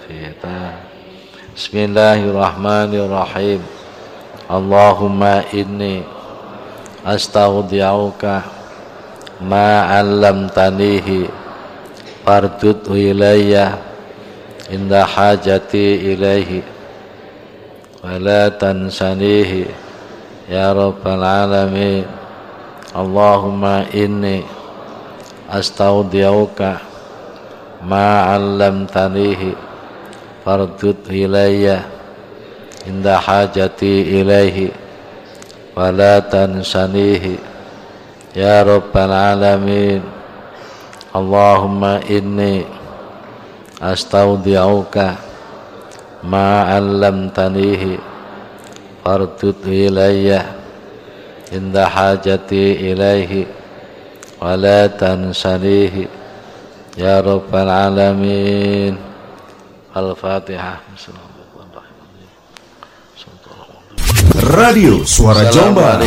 Bismillahirrahmanirrahim. Allahumma inni astaghfiruka ma 'allamtanihi fardudhu ilayya inda hajati ilaihi wa la tansanihi ya rabbal alamin. Allahumma inni astaghfiruka ma 'allamtanihi fardud ilayya inda hajati ilaihi wa la tansanihi ya rabbal alamin. Allahumma inni astaghfiruka ma 'allamtanihi fardud ilayya inda hajati ilaihi wa la tansanihi ya rabbal alamin. Al-Fatihah. Radio Suara Jombang.